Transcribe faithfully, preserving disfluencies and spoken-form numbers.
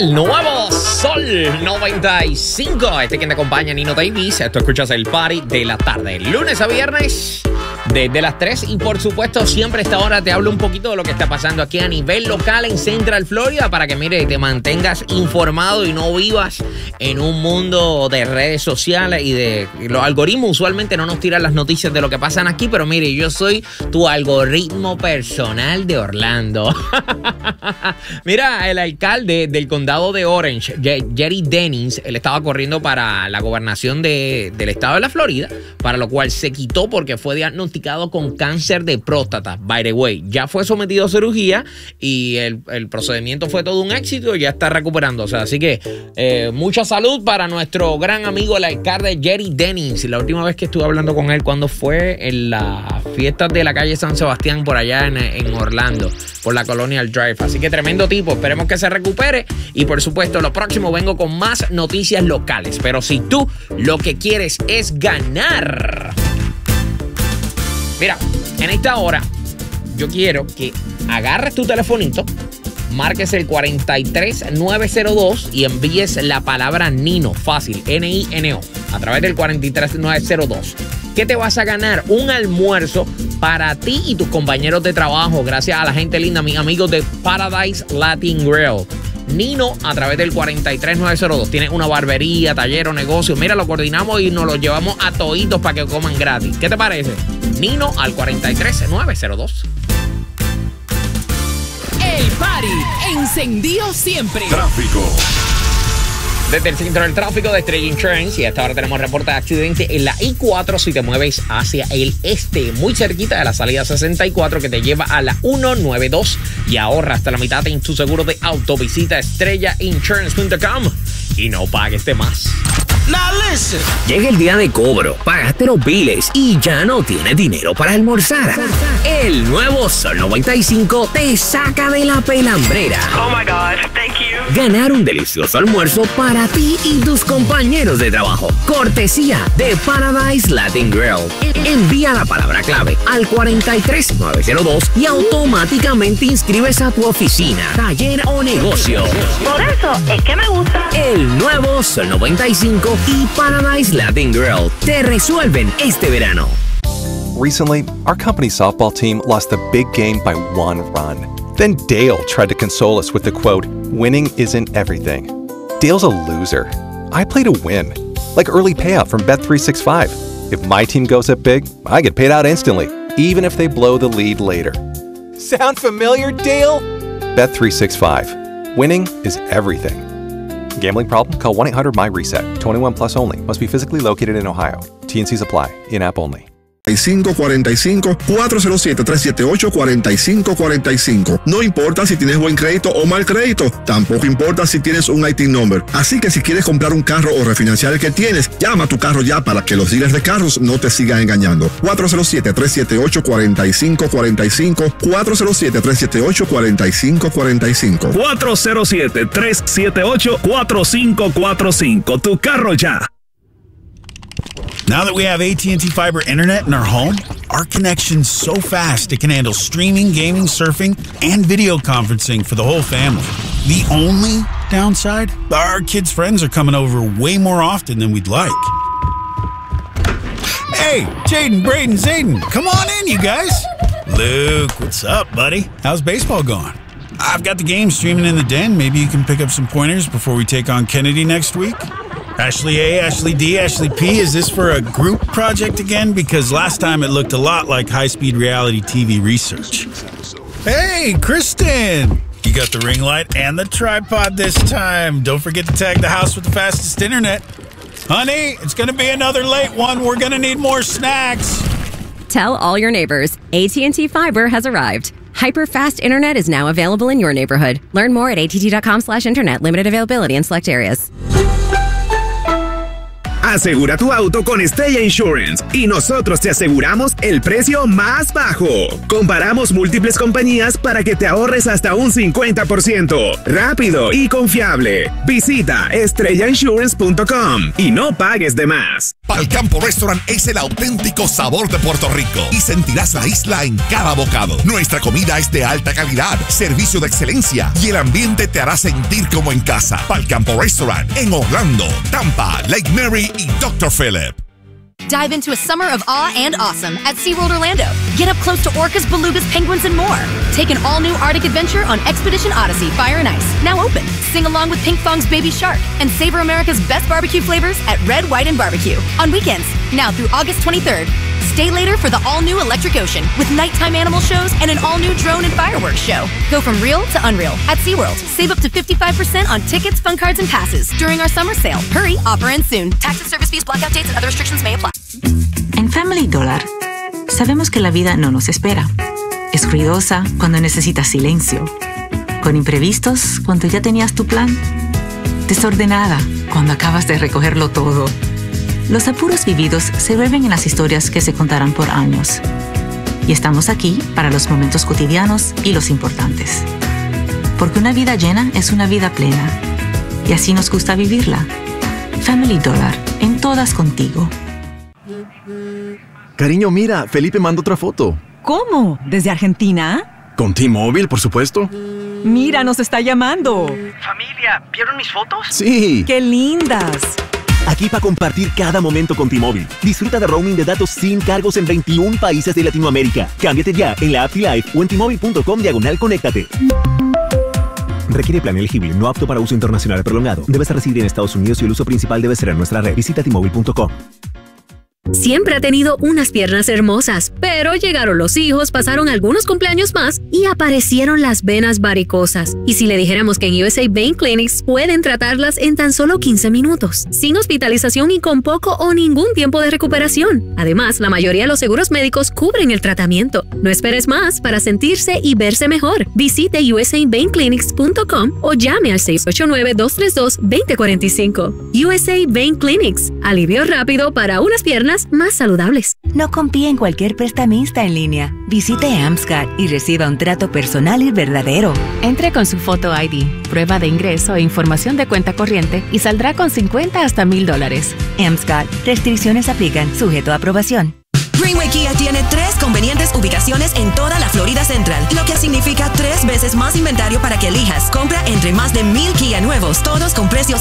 el nuevo Sol noventa y cinco. Este quien te acompaña, Nino Davis. Esto escuchas el party de la tarde, lunes a viernes, desde las tres. Y por supuesto, siempre a esta hora te hablo un poquito de lo que está pasando aquí a nivel local en Central Florida, para que, mire, te mantengas informado y no vivas en un mundo de redes sociales y de los algoritmos. Usualmente no nos tiran las noticias de lo que pasan aquí, pero mire, yo soy tu algoritmo personal de Orlando. Mira, el alcalde del condado de Orange, Jerry Dennings, él estaba corriendo para la gobernación de, del estado de la Florida, para lo cual se quitó porque fue diagnosticado con cáncer de próstata. By the way, ya fue sometido a cirugía y el, el procedimiento fue todo un éxito y ya está recuperándose. Así que eh, mucha salud para nuestro gran amigo, el alcalde Jerry Dennings. La última vez que estuve hablando con él, cuando fue en las fiestas de la calle San Sebastián, por allá en, en Orlando, por la Colonial Drive. Así que tremendo tipo, esperemos que se recupere. Y por supuesto, lo próximo vengo con más noticias locales. Pero si tú lo que quieres es ganar, mira, en esta hora yo quiero que agarres tu telefonito, marques el cuatro tres nueve cero dos y envíes la palabra Nino, fácil, N I N O, a través del cuatro tres nueve cero dos. ¿Qué te vas a ganar? Un almuerzo para ti y tus compañeros de trabajo, gracias a la gente linda, mis amigos de Paradise Latin Grill. Nino, a través del cuatro tres nueve cero dos. Tienes una barbería, taller o negocio. Mira, lo coordinamos y nos lo llevamos a toditos para que coman gratis. ¿Qué te parece? Nino al cuatro tres nueve cero dos. El party encendido siempre. Tráfico. Desde el centro del tráfico de Estrella Insurance, y hasta ahora tenemos reporte de accidente en la I cuatro si te mueves hacia el este, muy cerquita de la salida sesenta y cuatro que te lleva a la ciento noventa y dos, y ahorra hasta la mitad en tu seguro de auto. Visita estrella insurance punto com y no pagues de más. Now listen. Llega el día de cobro, pagaste los biles y ya no tienes dinero para almorzar. El nuevo Sol noventa y cinco te saca de la pelambrera. Oh my God, thank you. Ganar un delicioso almuerzo para ti y tus compañeros de trabajo. Cortesía de Paradise Latin Grill. Envía la palabra clave al cuatro tres nueve cero dos y automáticamente inscribes a tu oficina, taller o negocio. Por eso es que me gusta. El nuevo Sol noventa y cinco y Paradise Latin Grill te resuelven este verano. Recently, our company's softball team lost the big game by one run. Then Dale tried to console us with the quote, "Winning isn't everything." Dale's a loser. I play to win. Like early payout from Bet three sixty-five. If my team goes up big, I get paid out instantly, even if they blow the lead later. Sound familiar, Dale? Bet three sixty-five. Winning is everything. Gambling problem? Call one eight hundred M Y reset. twenty-one plus only. Must be physically located in Ohio. T and C's apply. In-app only. cinco cuarenta y cinco, cuatro cero siete, tres siete ocho, cuatro cinco cuatro cinco. No importa si tienes buen crédito o mal crédito, tampoco importa si tienes un I T number. Así que si quieres comprar un carro o refinanciar el que tienes, llama a tu carro ya para que los dealers de carros no te sigan engañando. cuatro cero siete, tres siete ocho, cuatro cinco cuatro cinco, cuatro cero siete, tres siete ocho, cuatro cinco cuatro cinco. cuatro cero siete, tres siete ocho, cuatro cinco cuatro cinco. Tu carro ya. Now that we have A T and T Fiber Internet in our home, our connection's so fast it can handle streaming, gaming, surfing, and video conferencing for the whole family. The only downside? Our kids' friends are coming over way more often than we'd like. Hey, Jaden, Braden, Zayden, come on in, you guys. Luke, what's up, buddy? How's baseball going? I've got the game streaming in the den. Maybe you can pick up some pointers before we take on Kennedy next week? Ashley A, Ashley D, Ashley P, is this for a group project again? Because last time it looked a lot like high-speed reality T V research. Hey, Kristen! You got the ring light and the tripod this time. Don't forget to tag the house with the fastest internet. Honey, it's gonna be another late one. We're gonna need more snacks. Tell all your neighbors, A T and T Fiber has arrived. Hyper-fast internet is now available in your neighborhood. Learn more at A T T dot com slash internet. Limited availability in select areas. Asegura tu auto con Estrella Insurance y nosotros te aseguramos el precio más bajo. Comparamos múltiples compañías para que te ahorres hasta un cincuenta por ciento. Rápido y confiable. Visita estrella insurance punto com y no pagues de más. Pal Campo Restaurant es el auténtico sabor de Puerto Rico y sentirás la isla en cada bocado. Nuestra comida es de alta calidad, servicio de excelencia y el ambiente te hará sentir como en casa. Pal Campo Restaurant en Orlando, Tampa, Lake Mary y doctor Philip. Dive into a summer of awe and awesome at SeaWorld Orlando. Get up close to orcas, belugas, penguins, and more. Take an all-new Arctic adventure on Expedition Odyssey Fire and Ice, now open. Sing along with Pink Fong's Baby Shark and savor America's best barbecue flavors at Red, White, and Barbecue on weekends, now through August twenty-third. Stay later for the all-new Electric Ocean with nighttime animal shows and an all-new drone and fireworks show. Go from real to unreal at SeaWorld. Save up to fifty-five percent on tickets, fun cards, and passes during our summer sale. Hurry, offer ends soon. Tax and service fees, blackout dates, and other restrictions may apply. En Family Dollar, sabemos que la vida no nos espera. Es ruidosa cuando necesitas silencio. Con imprevistos cuando ya tenías tu plan. Desordenada cuando acabas de recogerlo todo. Los apuros vividos se vuelven en las historias que se contarán por años. Y estamos aquí para los momentos cotidianos y los importantes. Porque una vida llena es una vida plena. Y así nos gusta vivirla. Family Dollar, en todas contigo. Cariño, mira, Felipe mandó otra foto. ¿Cómo? ¿Desde Argentina? Con T-Mobile, por supuesto. Mira, nos está llamando. Familia, ¿vieron mis fotos? Sí. ¡Qué lindas! Aquí para compartir cada momento con T-Mobile. Disfruta de roaming de datos sin cargos en veintiún países de Latinoamérica. Cámbiate ya en la app T-Life o en T-Mobile punto com diagonal conéctate. Requiere plan elegible, no apto para uso internacional prolongado. Debes residir en Estados Unidos y el uso principal debe ser en nuestra red. Visita T Mobile punto com. Siempre ha tenido unas piernas hermosas, pero llegaron los hijos, pasaron algunos cumpleaños más y aparecieron las venas varicosas. Y si le dijéramos que en U S A Vein Clinics pueden tratarlas en tan solo quince minutos, sin hospitalización y con poco o ningún tiempo de recuperación. Además, la mayoría de los seguros médicos cubren el tratamiento. No esperes más para sentirse y verse mejor. Visite U S A Vein Clinics punto com o llame al seis ocho nueve, dos tres dos, dos cero cuatro cinco. U S A Vein Clinics, alivio rápido para unas piernas más saludables. No confíe en cualquier prestamista en línea. Visite AmSCAD y reciba un trato personal y verdadero. Entre con su foto I D, prueba de ingreso e información de cuenta corriente y saldrá con cincuenta hasta mil dólares. AmSCAD. Restricciones aplican. Sujeto a aprobación. Greenway Kia tiene tres convenientes ubicaciones en toda la Florida Central, lo que significa tres veces más inventario para que elijas. Compra entre más de mil Kia nuevos, todos con precios